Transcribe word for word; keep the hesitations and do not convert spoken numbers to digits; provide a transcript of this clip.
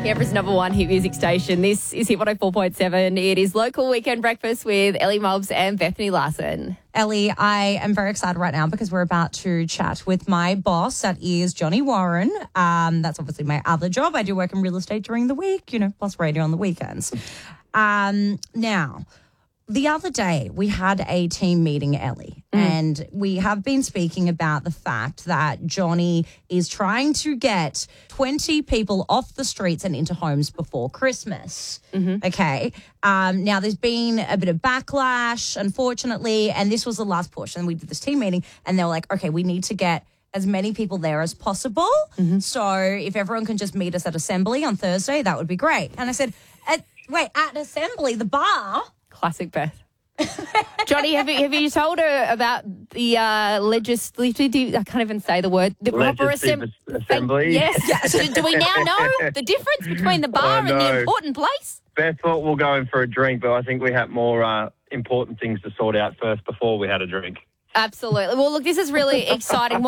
Canberra's number one hit music station. This is Hit one oh four point seven. It is Local Weekend Breakfast with Ellie Mobbs and Bethany Larson. Ellie, I am very excited right now because we're about to chat with my boss. That is Johnny Warren. Um, that's obviously my other job. I do work in real estate during the week, you know, plus radio on the weekends. Um, now, the other day we had a team meeting, Ellie, mm. and we have been speaking about the fact that Johnny is trying to get twenty people off the streets and into homes before Christmas. Mm-hmm. Okay. Um, now, there's been a bit of backlash, unfortunately, and this was the last push. And we did this team meeting, and they were like, okay, we need to get as many people there as possible. Mm-hmm. So if everyone can just meet us at Assembly on Thursday, that would be great. And I said, at, wait, at Assembly, the bar? Classic Beth. Johnny, have you, have you told her about the uh, legislative, I can't even say the word, the proper Legislative assembly? Yes. yes. Do, do we now know the difference between the bar and the important place? Beth thought we'll go in for a drink, but I think we had more uh, important things to sort out first before we had a drink. Absolutely. Well, look, this is really exciting.